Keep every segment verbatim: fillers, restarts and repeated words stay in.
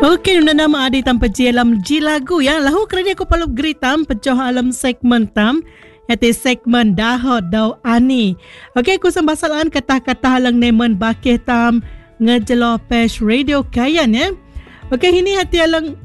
Okey, nuna nama adi tam peci alam ji lagu ya. Lahu kerana aku palup geritam pecoh alam segmen tam. Yaitu segmen dahot dau ani. Okey, aku sembasalan kata-kata halang nemen bakeh tam ngejelo page radio kayan ya. Okey, ini hati alang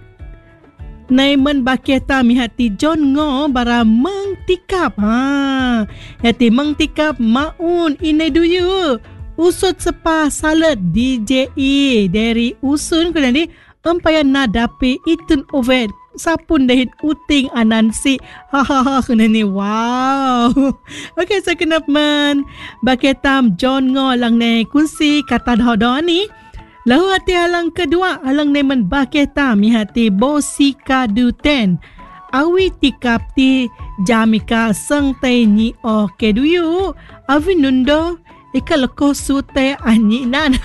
nemen bakeh tam hati John Ngo bara mengtikap. Ha, hati mengtikap maun ini duyu. Usut sepa salad D J E dari usun kena ni empayan nadapi itun ovet sapun dahin uting anansi hahaha kena ni wow. Okey, saya kena men baketam John Ngo lang ne kunsi kata dah ni. Lahu hati halang kedua halang nemen baketam hati Bosika Duten awi tikap ti jamika sang tay ni o keduyu awi nundo ika leko sute anyi nan.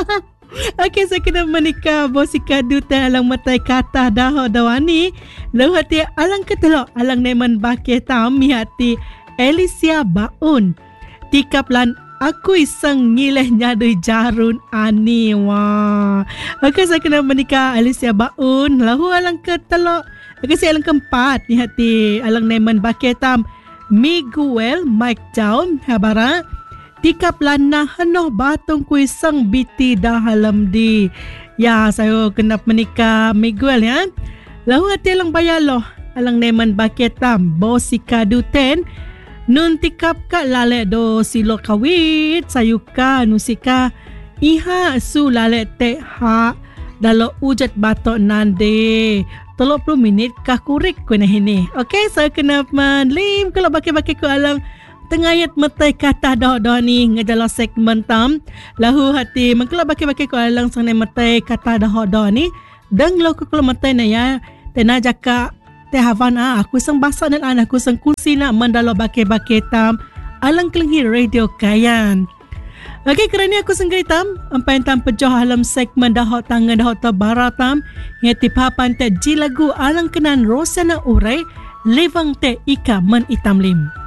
Okey, saya kena menikah Bosika Duten alang matai kata dah dawani. Lalu hati alang ketelok alang nemen bakeh tam hati Alicia Baun. Tikap lan aku iseng ngileh nyadui jarun ani. Wah. Okey, saya kena menikah Alicia Baun. Lalu alang ketelok. Okey, saya alang keempat ni hati alang nemen bakeh tam Miguel Mike Jaum habara. Tikap lana hanoh batung kui sang biti dah halam di. Ya, saya kena menikah Miguel ya. Lalu hati alang bayaloh alang nemen baketam Bosika Duten. Nun tikap ka lale do silo kawit sayuka nusika iha su lale te ha dalo ujat batok nande. Tolong puluh minit kah kurik kena ini. Okey, saya kena menlim kalau baki-baki ku alang tengayat metai kata dah-dah ni ngejala segmen tam. Lahu hati mengkala baki-baki ko alang sang metai kata dah-dah ni. Dang lo ko metai na ya. Tena jaka te havan ah aku sang basa dan anak aku sang kursi nak mendalo baki-baki tam alang kelenghi radio kayan. Okey, kerana aku sang tam ampai tam pejoh alam segmen dahot tangan dahot tabara tam ngeti papan te ji lagu alang kenan Rosana Urai levang te ika men itam lim.